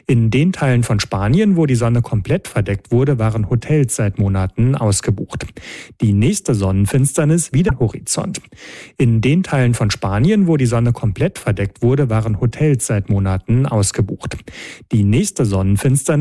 In den Teilen von Spanien, wo die Sonne komplett verdeckt wurde, waren Hotels seit Monaten ausgebucht. Die nächste Sonnenfinsternis wieder Horizont. In den Teilen von Spanien, wo die Sonne komplett verdeckt wurde, waren Hotels seit Monaten ausgebucht. Die nächste Sonnenfinsternis